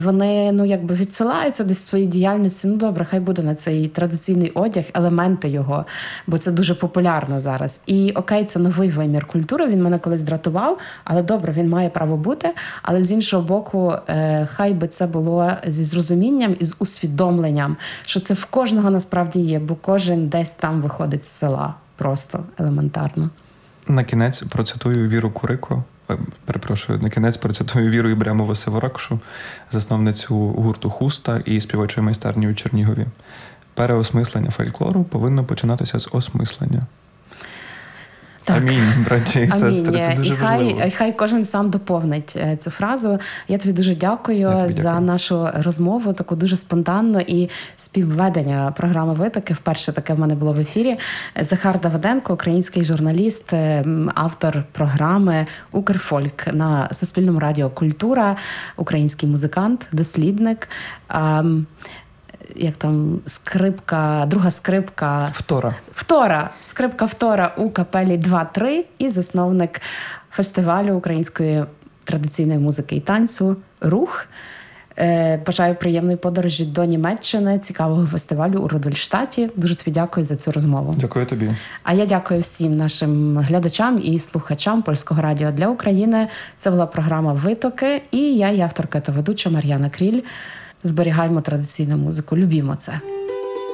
Вони, якби відсилаються десь в своїй діяльності. Добре, хай буде на цей традиційний одяг, елементи його, бо це дуже популярно зараз. І окей, це новий вимір культури, він мене колись дратував, але добре, він має право бути. Але з іншого боку, хай би це було зі зрозумінням і з усвідомленням, що це в кожного насправді є, бо кожен десь там виходить з села. Просто елементарно. На кінець процитую Віру Курико. На кінець процитую Віру Ібрямову Севоракшу, засновницю гурту «Хуста» і співочої майстерні у Чернігові. Переосмислення фольклору повинно починатися з осмислення. Так. Амінь, браті і сестри, це дуже важливо. І хай кожен сам доповнить цю фразу. Я тобі дуже дякую за нашу розмову, таку дуже спонтанну, і співведення програми «Витоки». Вперше таке в мене було в ефірі. Захар Давиденко, український журналіст, автор програми «Укрфольк» на Суспільному радіо «Культура», український музикант, дослідник. Як там друга скрипка... Скрипка втора у капелі 2-3 і засновник фестивалю української традиційної музики і танцю «Рух». Бажаю приємної подорожі до Німеччини, цікавого фестивалю у Рудольштаті. Дуже тобі дякую за цю розмову. Дякую тобі. А я дякую всім нашим глядачам і слухачам Польського радіо для України. Це була програма «Витоки», і я, авторка та ведуча Мар'яна Кріль. Зберігаємо традиційну музику, любімо це.